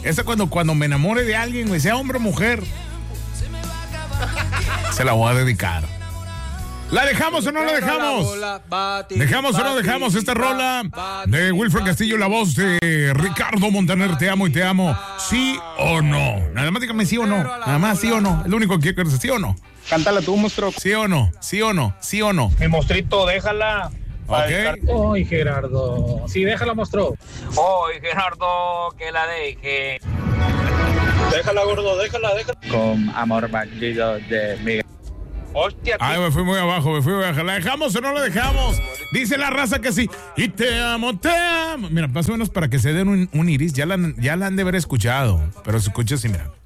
Esa cuando me enamore de alguien, güey, sea hombre o mujer, se la voy a dedicar. ¿La dejamos o no la dejamos? ¿Dejamos o no dejamos esta rola de Wilfred Castillo, la voz de Ricardo Montaner? Te amo y te amo. ¿Sí o no? Nada más dígame sí o no. Nada más sí o no. Es lo único que quiero decir, ¿sí o no? Cántala tú, monstruo. ¿Sí o no? ¿Sí o no? ¿Sí o no? Mi monstruito, déjala. Ok. Ay, Gerardo. Sí, déjala, monstruo. Ay, Gerardo, que la deje. Déjala, gordo, déjala. Con amor bandido de Miguel. Hostia, Ay, me fui muy abajo. ¿La dejamos o no la dejamos? Dice la raza que sí. Y te amo, te amo. Mira, más o menos para que se den un iris. Ya la han de haber escuchado. Pero se escucha así, mira.